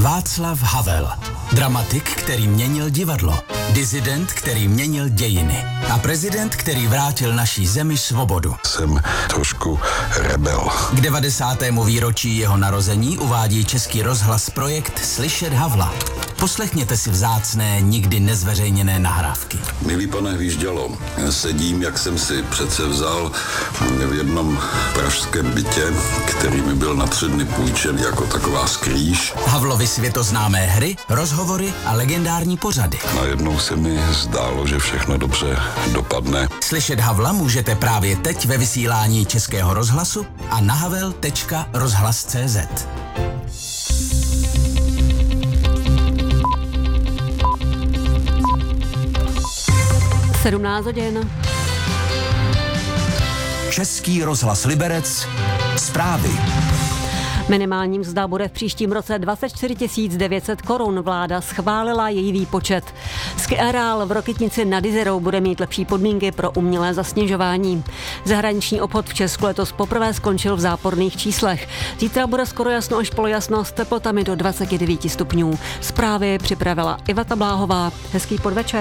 Václav Havel. Dramatik, který měnil divadlo. Disident, který měnil dějiny. A prezident, který vrátil naší zemi svobodu. Jsem trošku rebel. K 90. výročí jeho narození uvádí Český rozhlas projekt Slyšet Havla. Poslechněte si vzácné, nikdy nezveřejněné nahrávky. Milý pane Hvíždělo, sedím, jak jsem si přece vzal, v jednom pražském bytě, který mi byl na 3 dny půjčen jako taková skrýš. Havlovy světoznámé hry, rozhovory a legendární pořady. Najednou se mi zdálo, že všechno dobře dopadne. Slyšet Havla můžete právě teď ve vysílání Českého rozhlasu a na havel.rozhlas.cz. 17 hodin. Český rozhlas Liberec. Zprávy. Minimální mzda bude v příštím roce 24 900 korun. Vláda schválila její výpočet. Ski areál v Rokytnici nad Jizerou bude mít lepší podmínky pro umělé zasněžování. Zahraniční obchod v Česku letos poprvé skončil v záporných číslech. Zítra bude skoro jasno až polojasno s teplotami do 29 stupňů. Zprávy připravila Iveta Bláhová. Hezký podvečer.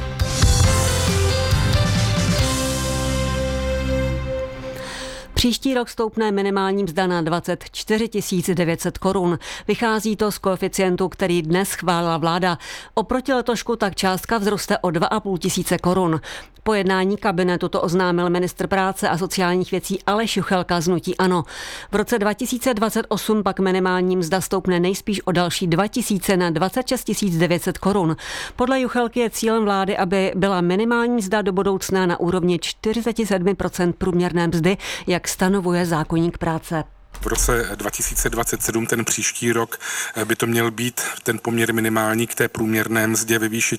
Příští rok stoupne minimální mzda na 24 900 korun. Vychází to z koeficientu, který dnes schválila vláda. Oproti letošku tak částka vzroste o 2 500 korun. Po jednání kabinetu to oznámil ministr práce a sociálních věcí Aleš Juchelka z hnutí ANO. V roce 2028 pak minimální mzda stoupne nejspíš o další 2000 na 26 900 korun. Podle Juchelky je cílem vlády, aby byla minimální mzda do budoucna na úrovni 47% průměrné mzdy, jak stanovuje zákoník práce. V roce 2027, ten příští rok, by to měl být ten poměr minimální k té průměrné mzdě ve výši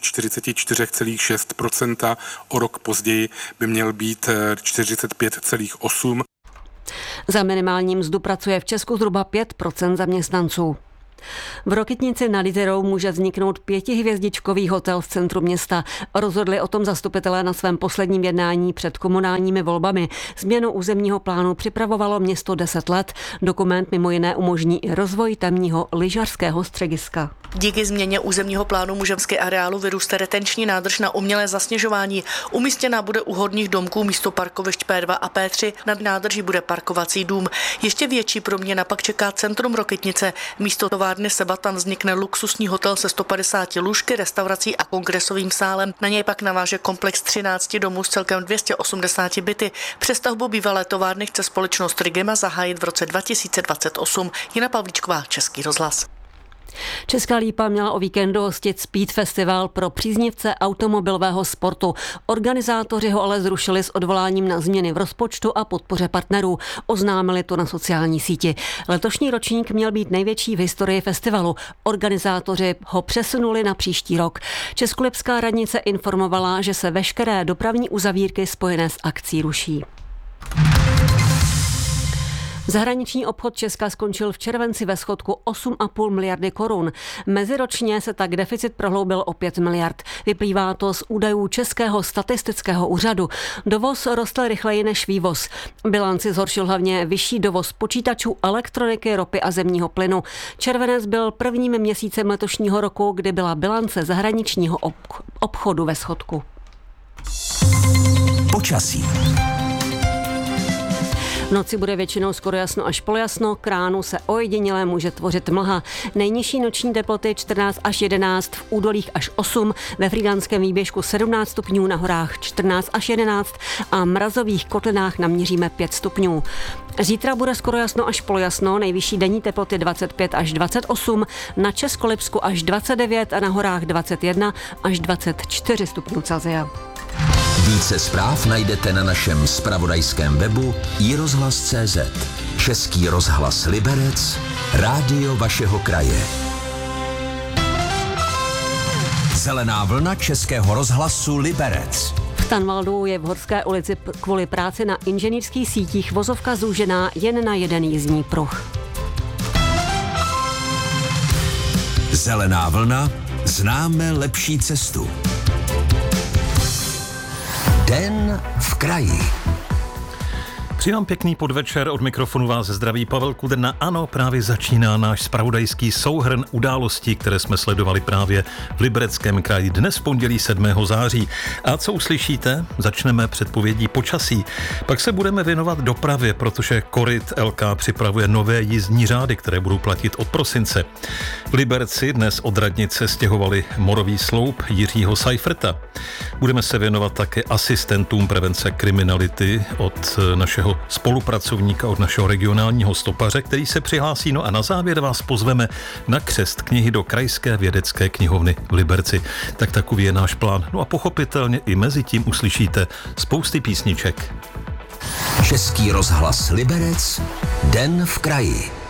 44,6%. O rok později by měl být 45,8%. Za minimální mzdu pracuje v Česku zhruba 5% zaměstnanců. V Rokytnici nad Jizerou může vzniknout 5hvězdičkový hotel v centru města. Rozhodli o tom zastupitelé na svém posledním jednání před komunálními volbami. Změnu územního plánu připravovalo město 10 let. Dokument mimo jiné umožní i rozvoj tamního lyžařského střediska. Díky změně územního plánu může v ski areálu vyrůst retenční nádrž na umělé zasněžování. Umístěná bude u hodných domků místo parkovišť P2 a P3. Nad nádrží bude parkovací dům. Ještě větší proměna pak čeká centrum Rokytnice. Místo továrny Seba tam vznikne luxusní hotel se 150 lůžky, restaurací a kongresovým sálem. Na něj pak naváže komplex 13 domů s celkem 280 byty. Přestavbu bývalé továrny chce společnost Rigema zahájit v roce 2028. Jana Pavlíčková, Český rozhlas. Česká Lípa měla o víkendu hostit Speed Festival pro příznivce automobilového sportu. Organizátoři ho ale zrušili s odvoláním na změny v rozpočtu a podpoře partnerů. Oznámili to na sociální síti. Letošní ročník měl být největší v historii festivalu. Organizátoři ho přesunuli na příští rok. Českolipská radnice informovala, že se veškeré dopravní uzavírky spojené s akcí ruší. Zahraniční obchod Česka skončil v červenci ve schodku 8,5 miliardy korun. Meziročně se tak deficit prohloubil o 5 miliard. Vyplývá to z údajů Českého statistického úřadu. Dovoz rostl rychleji než vývoz. Bilanci zhoršil hlavně vyšší dovoz počítačů, elektroniky, ropy a zemního plynu. Červenec byl prvním měsícem letošního roku, kdy byla bilance zahraničního obchodu ve schodku. Počasí. V noci bude většinou skoro jasno až polojasno, k ránu se ojediněle může tvořit mlha. Nejnižší noční teploty 14 až 11, v údolích až 8, ve Frýdlantském výběžku 17 stupňů, na horách 14 až 11 a mrazových kotlinách naměříme 5 stupňů. Zítra bude skoro jasno až polojasno, nejvyšší denní teploty 25 až 28, na Českolipsku až 29 a na horách 21 až 24 stupňů Celsia. Více zpráv najdete na našem zpravodajském webu iRozhlas.cz. Český rozhlas Liberec, rádio vašeho kraje. Zelená vlna Českého rozhlasu Liberec. V Tanvaldu je v Horské ulici kvůli práci na inženýrských sítích vozovka zúžená jen na jeden jízdní pruh. Zelená vlna, známe lepší cestu. Den v kraji. Přeji vám pěkný podvečer, od mikrofonu vás zdraví Pavel Kudrna. Ano, právě začíná náš zpravodajský souhrn událostí, které jsme sledovali právě v Libereckém kraji dnes v pondělí 7. září. A co uslyšíte? Začneme předpovědí počasí. Pak se budeme věnovat dopravě, protože Koryt LK připravuje nové jízdní řády, které budou platit od prosince. V Liberci dnes od radnice stěhovali morový sloup Jiřího Seiferta. Budeme se věnovat také asistentům prevence kriminality od našeho spolupracovníka, od našeho regionálního stopaře, který se přihlásí. No a na závěr vás pozveme na křest knihy do Krajské vědecké knihovny v Liberci. Tak takový je náš plán. No a pochopitelně i mezi tím uslyšíte spousty písniček. Český rozhlas Liberec, Den v kraji.